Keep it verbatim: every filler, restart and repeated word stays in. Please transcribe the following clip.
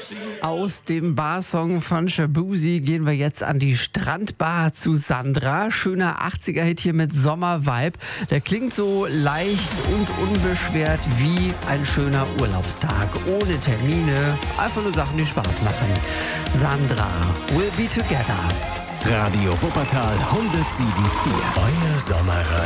Aus dem Barsong von Shaboozey gehen wir jetzt an die Strandbar zu Sandra. Schöner achtziger-Hit hier mit Sommervibe. Der klingt so leicht und unbeschwert wie ein schöner Urlaubstag. Ohne Termine, einfach nur Sachen, die Spaß machen. Sandra, we'll be together. Radio Wuppertal hundertsieben Komma vier. Euer Sommerradio.